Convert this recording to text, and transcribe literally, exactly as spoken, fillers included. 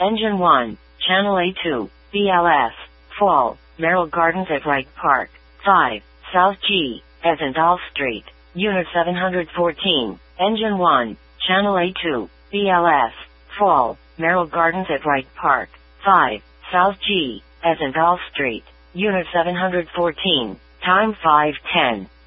Engine one, Channel A two, B L S, Fall, Merrill Gardens at Wright Park. five, South G, Esendall Street, Unit seven hundred fourteen, Engine one, Channel A two, B L S, Fall, Merrill Gardens at Wright Park. five, South G, Esendall Street, Unit seven hundred fourteen, time five ten.